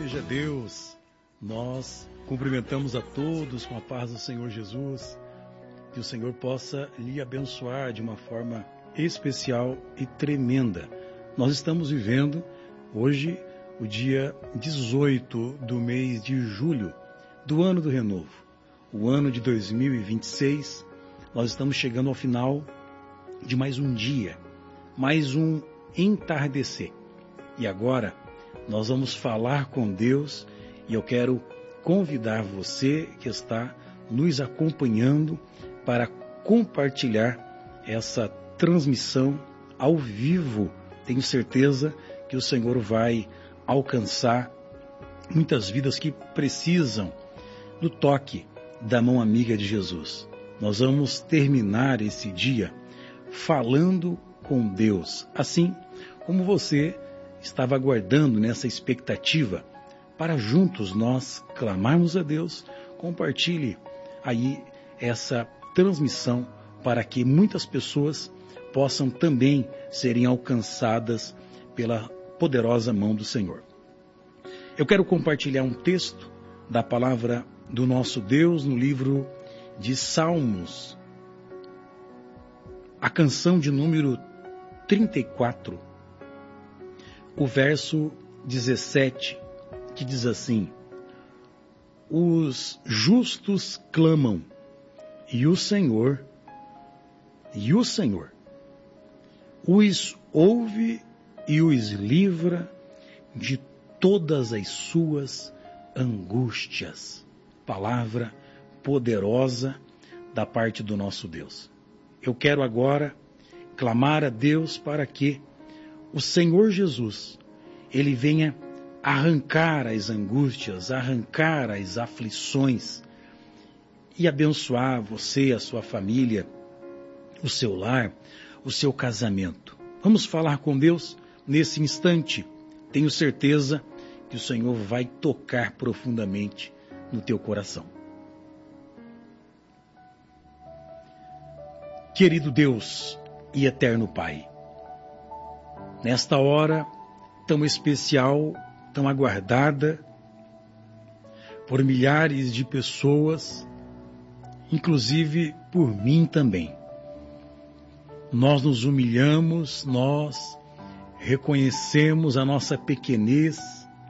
seja Deus. Nós cumprimentamos a todos com a paz do Senhor Jesus. Que o Senhor possa lhe abençoar de uma forma especial e tremenda. Nós estamos vivendo hoje o dia 18 do mês de julho do ano do renovo. O ano de 2026, nós estamos chegando ao final de mais um dia, mais um entardecer. E agora nós vamos falar com Deus e eu quero convidar você que está nos acompanhando para compartilhar essa transmissão ao vivo. Tenho certeza que o Senhor vai alcançar muitas vidas que precisam do toque da mão amiga de Jesus. Nós vamos terminar esse dia falando com Deus, assim como você estava aguardando nessa expectativa para juntos nós clamarmos a Deus. Compartilhe aí essa transmissão para que muitas pessoas possam também serem alcançadas pela poderosa mão do Senhor. Eu quero compartilhar um texto da palavra do nosso Deus no livro de Salmos, a canção de número 34, o verso 17, que diz assim: os justos clamam, e o Senhor os ouve e os livra de todas as suas angústias. Palavra poderosa da parte do nosso Deus. Eu quero agora clamar a Deus para que o Senhor Jesus, Ele venha arrancar as angústias, arrancar as aflições e abençoar você, a sua família, o seu lar, o seu casamento. Vamos falar com Deus nesse instante. Tenho certeza que o Senhor vai tocar profundamente no teu coração. Querido Deus e eterno Pai, nesta hora tão especial, tão aguardada por milhares de pessoas, inclusive por mim também, nós nos humilhamos, nós reconhecemos a nossa pequenez,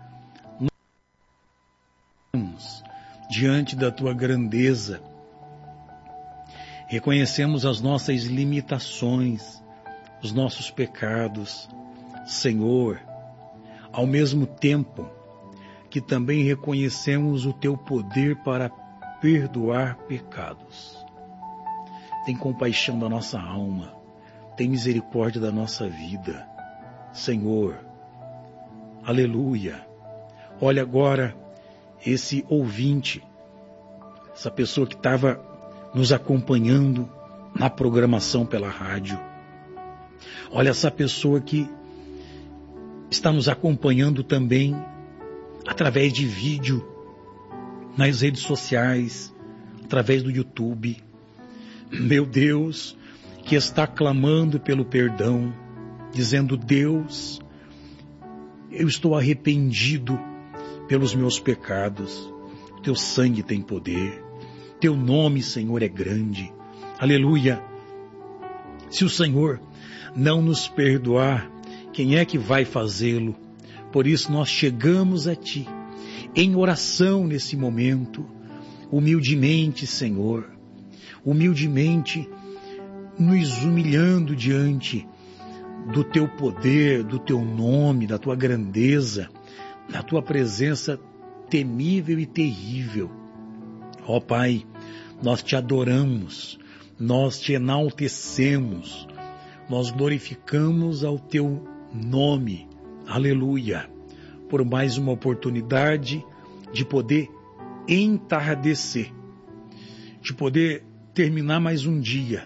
nós, diante da Tua grandeza, reconhecemos as nossas limitações, os nossos pecados, Senhor, ao mesmo tempo que também reconhecemos o Teu poder para perdoar pecados. Tem compaixão da nossa alma, tem misericórdia da nossa vida, Senhor. Aleluia. Olha agora esse ouvinte, essa pessoa que estava nos acompanhando na programação pela rádio. Olha essa pessoa que está nos acompanhando também através de vídeo nas redes sociais, através do YouTube. Meu Deus, que está clamando pelo perdão, dizendo: Deus, eu estou arrependido pelos meus pecados. Teu sangue tem poder. Teu nome, Senhor, é grande. Aleluia. Se o Senhor não nos perdoar, quem é que vai fazê-lo? Por isso nós chegamos a Ti, em oração nesse momento, humildemente, Senhor, humildemente nos humilhando diante do Teu poder, do Teu nome, da Tua grandeza, da Tua presença temível e terrível. Ó Pai, nós Te adoramos, nós Te enaltecemos, nós glorificamos ao Teu nome, aleluia, por mais uma oportunidade de poder entardecer, de poder terminar mais um dia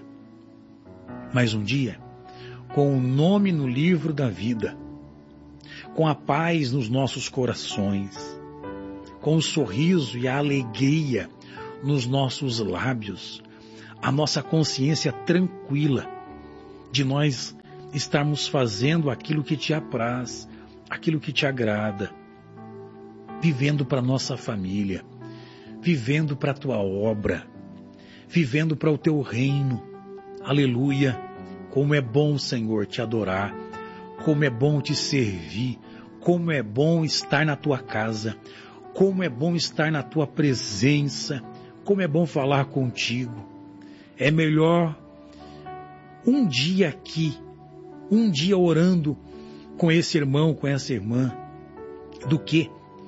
com o nome no livro da vida, com a paz nos nossos corações, com o sorriso e a alegria nos nossos lábios, a nossa consciência tranquila de nós estarmos fazendo aquilo que Te apraz, aquilo que Te agrada. vivendo para a nossa família, vivendo para a tua obra, vivendo para o teu reino. Aleluia! Como é bom, Senhor, te adorar, como é bom te servir, como é bom estar na tua casa, como é bom estar na tua presença, como é bom falar contigo. É melhor um dia aqui, um dia orando com esse irmão, com essa irmã, do que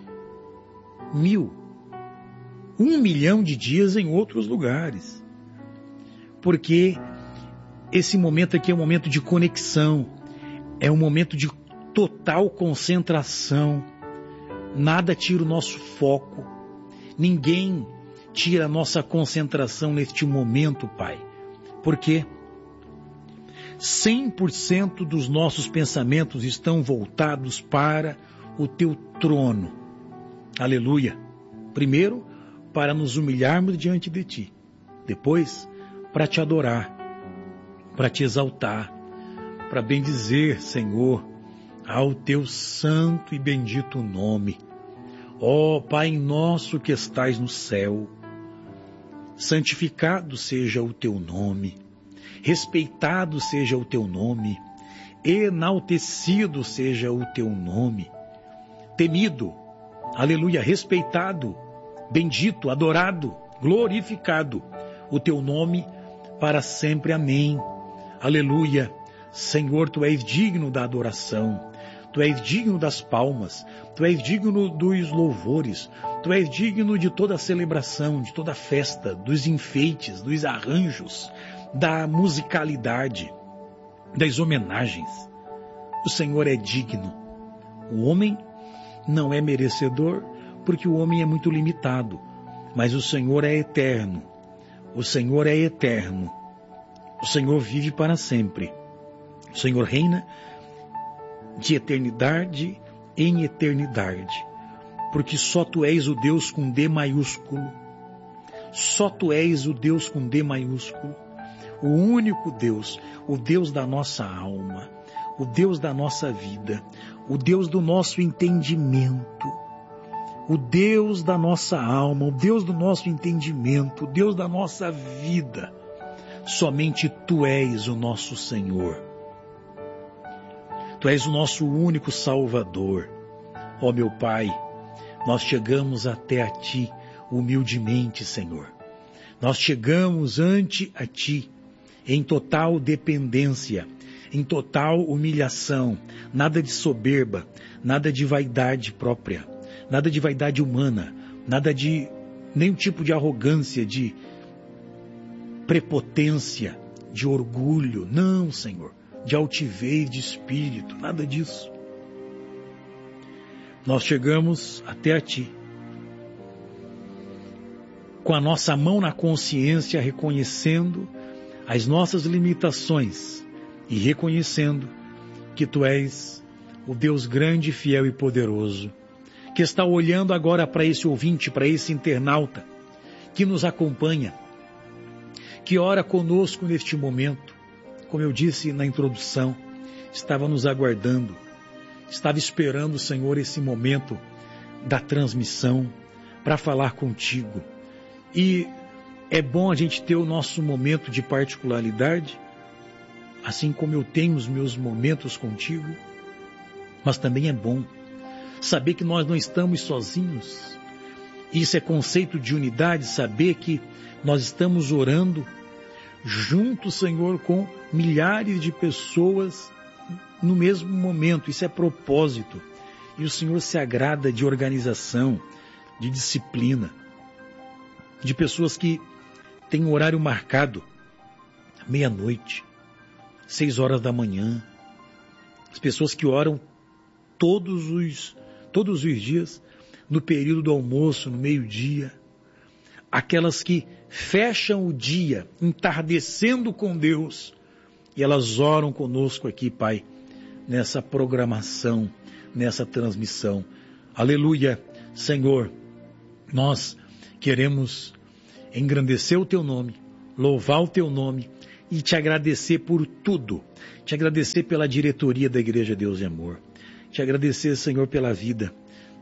1 milhão de dias em outros lugares. Porque esse momento aqui é um momento de conexão, é um momento de total concentração. Nada tira o nosso foco, ninguém tira a nossa concentração neste momento, Pai. Porque 100% dos nossos pensamentos estão voltados para o teu trono. Aleluia! Primeiro, para nos humilharmos diante de ti. Depois, para te adorar, para te exaltar, para bendizer, Senhor, ao teu santo e bendito nome. Ó Pai nosso que estais no céu, santificado seja o teu nome, respeitado seja o teu nome, enaltecido seja o teu nome, temido, aleluia, respeitado, bendito, adorado, glorificado o teu nome para sempre, amém. Aleluia. Senhor, tu és digno da adoração, tu és digno das palmas, tu és digno dos louvores, tu és digno de toda a celebração, de toda a festa, dos enfeites, dos arranjos, da musicalidade, das homenagens. O Senhor é digno. O homem não é merecedor, porque o homem é muito limitado, mas o Senhor é eterno. O Senhor é eterno. O Senhor vive para sempre. O Senhor reina de eternidade em eternidade, porque só tu és o Deus com D maiúsculo. Só tu és o Deus com D maiúsculo. O único Deus, o Deus da nossa alma, o Deus da nossa vida, o Deus do nosso entendimento, o Deus da nossa alma, o Deus do nosso entendimento, o Deus da nossa vida. Somente tu és o nosso Senhor. Tu és o nosso único Salvador. Ó meu Pai, nós chegamos até a Ti humildemente, Senhor. Nós chegamos ante a Ti em total dependência, em total humilhação, nada de soberba, nada de vaidade própria, nada de vaidade humana, nada de nenhum tipo de arrogância, de prepotência, de orgulho. Não, Senhor, de altivez de espírito, nada disso. Nós chegamos até a Ti com a nossa mão na consciência, reconhecendo as nossas limitações e reconhecendo que Tu és o Deus grande, fiel e poderoso, que está olhando agora para esse ouvinte, para esse internauta que nos acompanha, que ora conosco neste momento. Como eu disse na introdução, estava nos aguardando, estava esperando, Senhor, esse momento da transmissão para falar contigo. E é bom a gente ter o nosso momento de particularidade, assim como eu tenho os meus momentos contigo, mas também é bom saber que nós não estamos sozinhos. Isso é conceito de unidade, saber que nós estamos orando juntos, Senhor, com milhares de pessoas no mesmo momento. Isso é propósito. E o Senhor se agrada de organização, de disciplina, de pessoas que têm um horário marcado, meia-noite, 6 horas da manhã. As pessoas que oram todos os dias, no período do almoço, no meio-dia. Aquelas que fecham o dia entardecendo com Deus e elas oram conosco aqui, Pai, nessa programação, nessa transmissão. Aleluia, Senhor, nós queremos engrandecer o Teu nome, louvar o Teu nome e Te agradecer por tudo. Te agradecer pela diretoria da Igreja Deus e Amor. Te agradecer, Senhor, pela vida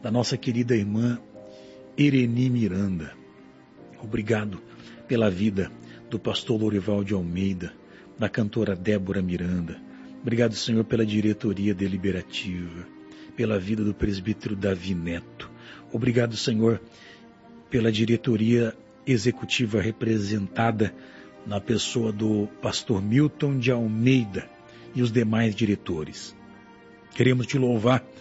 da nossa querida irmã Ireni Miranda. Obrigado pela vida do pastor Lorival de Almeida, da cantora Débora Miranda. Obrigado, Senhor, pela diretoria deliberativa, pela vida do presbítero Davi Neto. Obrigado, Senhor, pela diretoria executiva representada na pessoa do pastor Milton de Almeida e os demais diretores. Queremos te louvar